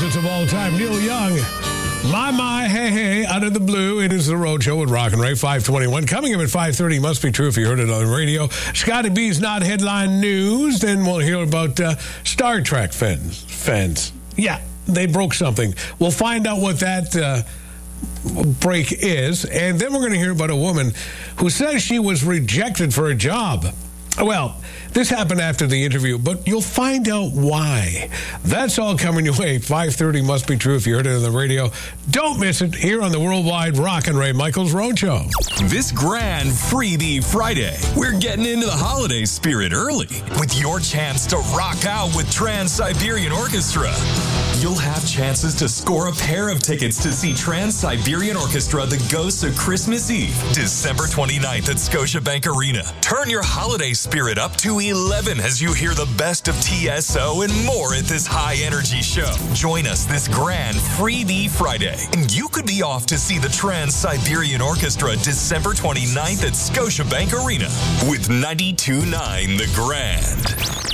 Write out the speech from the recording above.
favorites of all time, Neil Young. My, hey, out of the blue, it is the Road Show with Rock and Ray, 521. Coming up at 5:30, must be true if you heard it on the radio. Scotty B's not headline news. Then we'll hear about Star Trek fans. Yeah, they broke something. We'll find out what that break is. And then we're going to hear about a woman who says she was rejected for a job. Well, this happened after the interview, but you'll find out why. That's all coming your way. 5:30 must be true if you heard it on the radio. Don't miss it here on the Worldwide Rock and Ray Michaels Roadshow. This grand Freebie Friday, we're getting into the holiday spirit early with your chance to rock out with Trans-Siberian Orchestra. You'll have chances to score a pair of tickets to see Trans-Siberian Orchestra, The Ghosts of Christmas Eve, December 29th at Scotiabank Arena. Turn your holiday spirit up to 11 as you hear the best of TSO and more at this high-energy show. Join us this grand Freebie Friday, and you could be off to see the Trans-Siberian Orchestra December 29th at Scotiabank Arena with 92.9 The Grand.